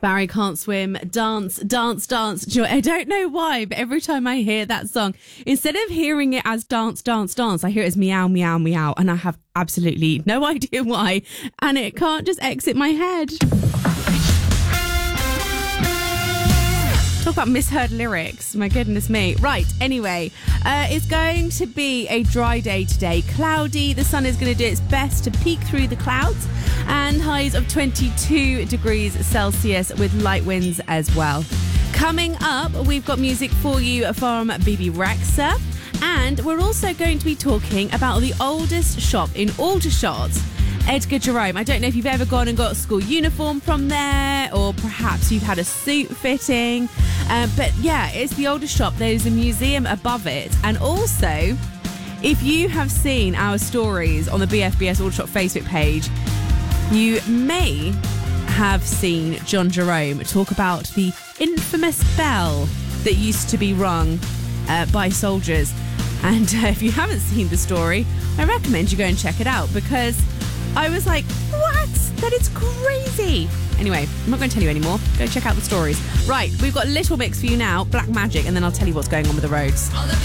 Barry Can't Swim, Dance, Dance, Dance. Do you know, I don't know why, but every time I hear that song, instead of hearing it as Dance, Dance, Dance, I hear it as Meow, Meow, Meow. And I have absolutely no idea why. And it can't just exit my head. Talk about misheard lyrics. My goodness me. Right, anyway, it's going to be a dry day today. Cloudy. The sun is going to do its best to peek through the clouds, and highs of 22 degrees Celsius with light winds as well. Coming up, we've got music for you from Bebe Rexha, and we're also going to be talking about the oldest shop in Aldershot, Edgar Jerome. I don't know if you've ever gone and got a school uniform from there, or perhaps you've had a suit fitting. But yeah, it's the oldest shop. There's a museum above it. And also, if you have seen our stories on the BFBS Aldershot Facebook page, you may have seen John Jerome talk about the infamous bell that used to be rung by soldiers. And if you haven't seen the story, I recommend you go and check it out, because I was like, what? That is crazy. Anyway, I'm not going to tell you anymore. Go check out the stories. Right, we've got Little Mix for you now, Black Magic, and then I'll tell you what's going on with the roads.